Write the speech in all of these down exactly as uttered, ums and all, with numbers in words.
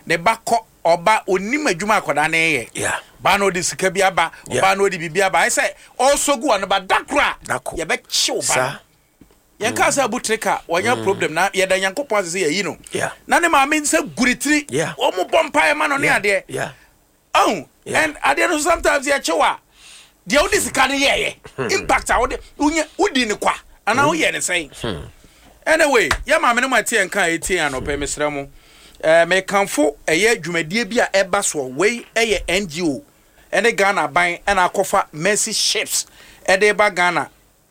ne ba ko oba onim adwuma akoda na ye yeah ba no de sika bi aba oba no de bibi aba I say also go on ba dakra ye be chiw ba yen ka sa butreka wonya problem na ye da Nyankopon se ye yi no na ne ma me nsa guritiri o mu bompa e ma no ne ade yeah oh and ade no sometimes ye chiwa de o de sika ne ye impact a wo de unye udi ne kwa ana wo ye ne say anyway ya ma me no ma tie nka etie anope mesra mu eh me kanfo eye dwumadie bi a eba so we eye N G O ene Ghana ban ena akofa Mercy Ships ede ba Ghana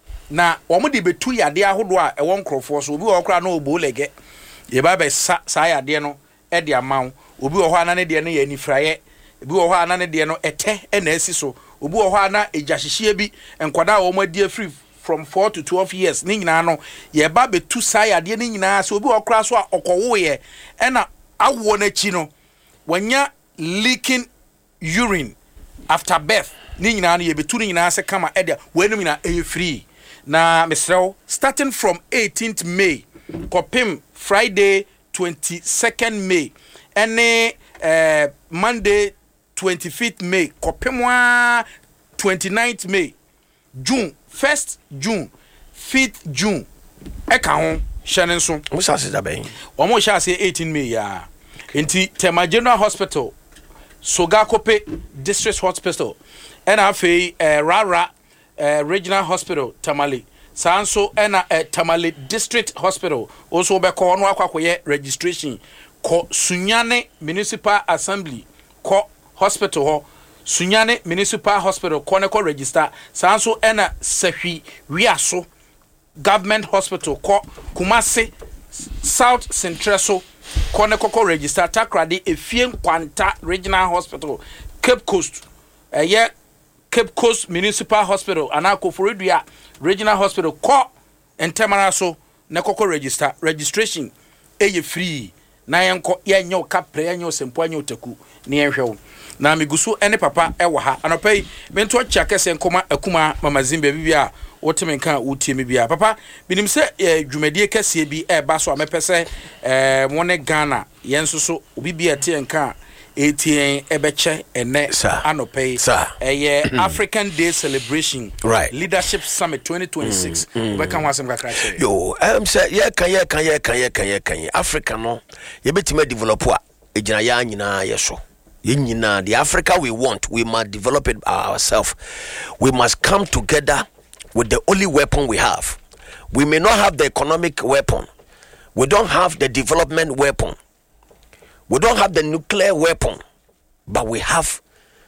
na omo de betu yade ahodo a e won krofo so obi wo kra na obo lege ye ba be sa sa yade no e de amaw obi wo ho ana ne de no ye nifraye obi wo ho ana ne de no ete e na asi so obi wo ho ana ejahyehye bi enkoda a omo ade free from four to twelve years ni nyina no ye ba betu sa yade ni nyina so obi wo kra so a okowo ye e na awo na chi no wanya leaking urine after birth ni nyina no ye betu ni nyina se kama e de wenu nyina e free na mesrew starting from eighteenth May kopim Friday twenty-second May and uh, Monday twenty-fifth May kopim twenty-ninth May June first June fifth June eka ho hye so mo sa se da ben o mo sha se eighteen May ya enti Tema General Hospital Sogakope District Hospital and afei uh, Rara Uh, Regional Hospital Tamale Sanso ena uh, Tamale District Hospital also be ko no akwakoye registration ko Sunyane Municipal Assembly ko hospital ho Sunyane Municipal Hospital ko ne ko register Sanso ena Sahwi Wiaso Government Hospital ko Kumase South Centreso ko ne ko register Takrade Efien Kwanta Regional Hospital Cape Coast eh uh, yeah Cape Coast Municipal Hospital anako Foridua Regional Hospital ko entemara so ne kokko register registration eye free na yenko yenyo kapre yenyo sempo yenyo taku ne yenhwew na migusu ene papa ewo ha anopai mento chia kese nkoma akuma mama Zimbe bibia woteme nka wotie me bia papa binim se dwumadie kese bi e ba so amepese eh wone Ghana yensoso obi bia tie nka eighteen ebeche ene anope eye African Day celebration right leadership summit twenty twenty-six we kan wasem kakra che yo em say ye kan ye kan ye kan ye kan ye kan Africa no ye betima develop a ejina ya nyina ye so ye nyina the Africa we want we must develop it ourselves. We must come together with the only weapon we have. We may not have the economic weapon, we don't have the development weapon, we don't have the nuclear weapon, but we have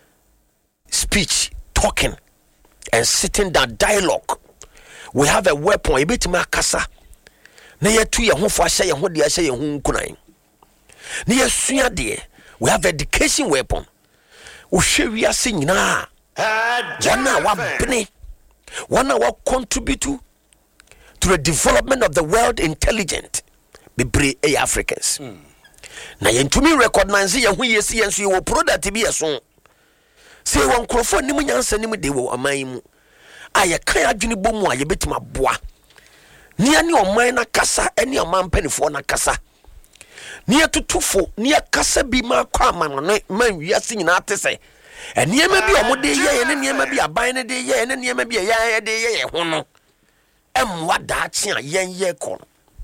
speech, talking, and sitting down dialogue. We have a weapon. Ebetima kasa. Na yetu ye ho fo ahye ye ho de ahye ye ho nkunan. Na yesua de. We have education weapon. Uhwe wiase nyina. Wana wa bene. Wana wa contribute to the development of the world intelligent. Bebre e Africans. Mm. Na yentumi recognize ye ho yesi yenso ye wo product bi yeso. Say won krofo nim nyansa nim de wo aman mu. Aye kan adwene bomu a ye betima boa. Nia ne oman na kasa ene oman panifo na kasa. Nia tutufo nia kasa bi ma kwa aman no man wiase nyina atese. Eniema bi omode ye ye ne niema bi aban ne de ye ne niema bi ye ye de ye ye ho no. Emwa da chi a yen ye ko.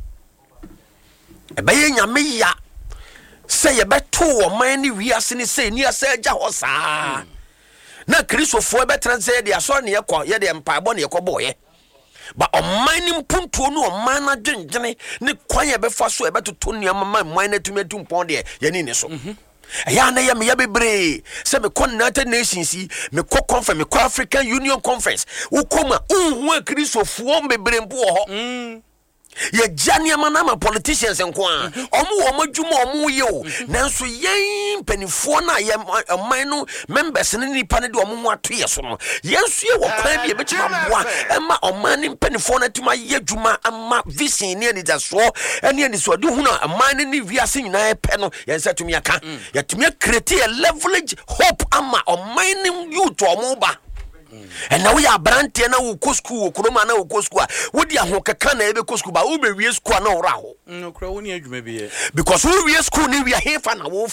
Ebe ye nyame ya. Say ye beto oman ne wiase ne say nia say agya ho saa. Na Christopher betra say de aso ne ye ko ye de mpaabo ne ye ko boye. But on mining punto no man na dwendwene ne kwan ye befa so e betoto nneama man man na tumi adum pon de ye ni ne so. Ya na ye me ye bebre se me kon United Nations yi me ko conference me ko African Union Conference wo koma unhu Christopher bebre mpo ho. Mm. Ye jani amanama politicians enko a omo wo madwuma omo ye o nanso yen panifo na ye man no members ne nipa ne de omo ho ato ye so no yenso ye wo kwan bi e betima boa ema oman ne panifo na tuma ye dwuma ama vision ne ani da so ene ani so de hu na man ne wiase nyina e pe no yensa tumi aka ye tumi create a leverage hope ama oman ne youth omo ba. And now we are brandy na wo school kuroma na wo school wo dia ho keka na ebe school ba wo be wie school na wo ra ho no kra wo ni adwuma bi ye because wo wie school ni wie hefa na wo